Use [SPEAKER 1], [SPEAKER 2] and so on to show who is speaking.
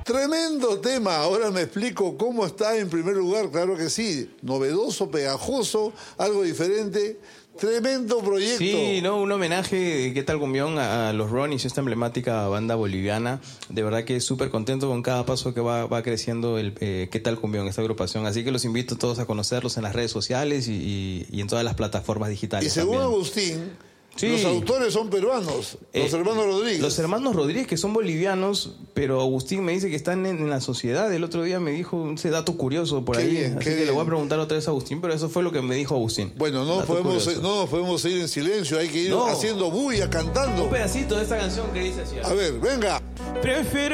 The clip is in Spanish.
[SPEAKER 1] Tremendo tema, ahora me explico cómo está en primer lugar, claro que sí, novedoso, pegajoso, algo diferente, tremendo proyecto.
[SPEAKER 2] Sí, ¿no? Un homenaje de ¿Qué tal cumbión? A los Ronnies, esta emblemática banda boliviana. De verdad que súper contento con cada paso que va creciendo el ¿Qué tal cumbión? Esta agrupación. Así que los invito a todos a conocerlos en las redes sociales y en todas las plataformas digitales.
[SPEAKER 1] Y según
[SPEAKER 2] también.
[SPEAKER 1] Agustín,
[SPEAKER 2] Sí.
[SPEAKER 1] los autores son peruanos, los hermanos Rodríguez.
[SPEAKER 2] Los hermanos Rodríguez, que son bolivianos, pero Agustín me dice que están en la sociedad. El otro día me dijo ese dato curioso por
[SPEAKER 1] Qué
[SPEAKER 2] ahí.
[SPEAKER 1] bien,
[SPEAKER 2] así
[SPEAKER 1] qué
[SPEAKER 2] que
[SPEAKER 1] bien.
[SPEAKER 2] le voy a preguntar otra vez a Agustín, pero eso fue lo que me dijo Agustín.
[SPEAKER 1] Bueno, no nos podemos ir en silencio, hay que ir haciendo bulla, cantando.
[SPEAKER 2] Un pedacito de esta canción que dice así.
[SPEAKER 1] A ver, venga.
[SPEAKER 2] Prefiero